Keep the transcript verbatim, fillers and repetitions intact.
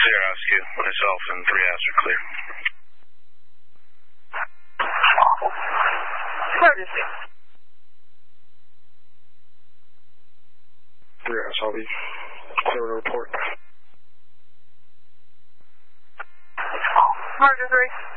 Clear, Oscar. Myself and three A's are clear. Emergency. three A's, I'll be clear to report. Margin three.